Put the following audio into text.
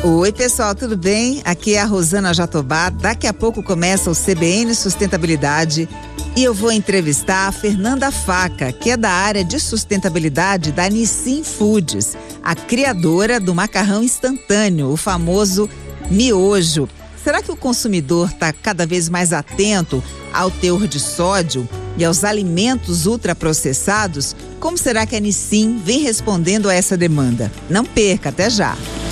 Oi, pessoal, tudo bem? Aqui é a Rosana Jatobá. Daqui a pouco começa o CBN Sustentabilidade e eu vou entrevistar a Fernanda Faca, que é da área de sustentabilidade da Nissin Foods, a criadora do macarrão instantâneo, o famoso miojo. Será que o consumidor está cada vez mais atento ao teor de sódio e aos alimentos ultraprocessados? Como será que a Nissin vem respondendo a essa demanda? Não perca, até já!